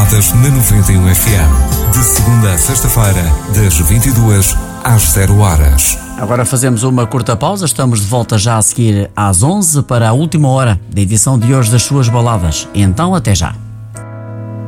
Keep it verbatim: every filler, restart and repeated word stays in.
baladas na noventa e um F M. De segunda a sexta-feira, das vinte e duas às zero horas. Agora fazemos uma curta pausa, estamos de volta já a seguir às onze para a última hora da edição de hoje das suas baladas. Então até já.